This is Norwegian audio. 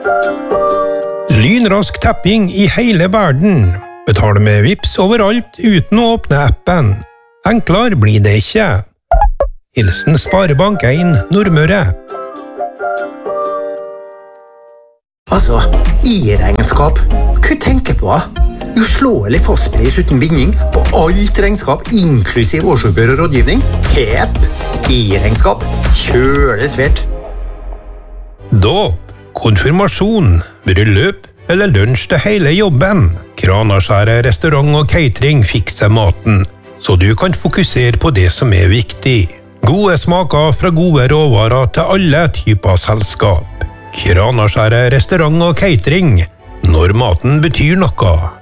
Lynrask tapping i hele verden. Betal med Vipps overalt uten å åpne appen. Enklere blir det ikke. Hilsen Sparebank 1 Nordmøre. Altså, i-regnskap. Hva tenker på? Uslåelig fastpris uten binding på alt regnskap, inklusiv årsoppgjør og rådgivning. Hepp! I-regnskap. Kjølesvært. Dåp, konfirmasjon, bryllup eller lunsj til hele jobben. Kranaskjæret restaurant og catering fikser maten, så du kan fokusere på det som er viktig. Gode smaker fra gode råvarer til alle typer selskap. Kranaskjæret restaurant og catering, når maten betyr noe.